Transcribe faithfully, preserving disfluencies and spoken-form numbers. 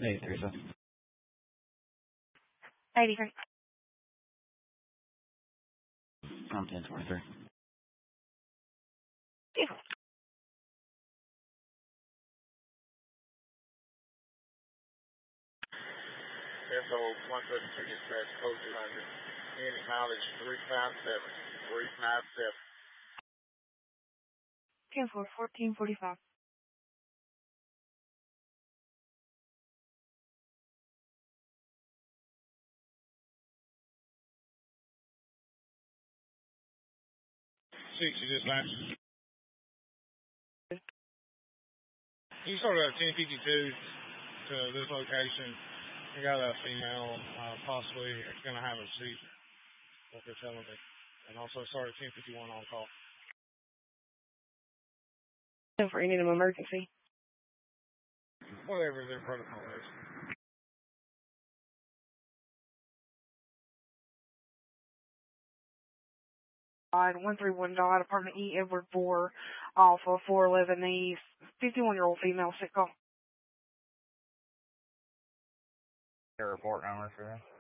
eighty-three, sir. eighty-three. I'm ten twenty-three. Yeah. Info one thirty-two dispatch code two hundred. Any mileage three five seven. three five seven. ten four, fourteen forty-five. sixty dispatch. You started at ten fifty-two to this location. You got a female, uh, possibly going to have a seizure, what they're telling me. And also started at ten fifty-one on call. For any emergency. Whatever their protocol is. one three one dot, apartment E, Edward four, off of four eleven East, fifty-one-year-old female, sick call. Your report number for that?